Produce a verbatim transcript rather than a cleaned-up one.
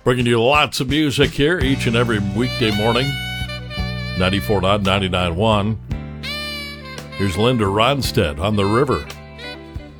Bringing you lots of music here each and every weekday morning. ninety-four point nine, ninety-nine point one. Here's Linda Ronstadt on the river.